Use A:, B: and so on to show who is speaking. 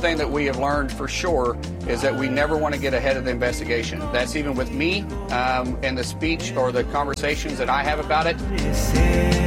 A: thing that we have learned for sure is that we never want to get ahead of the investigation. That's even with me and the speech or the conversations that I have about it.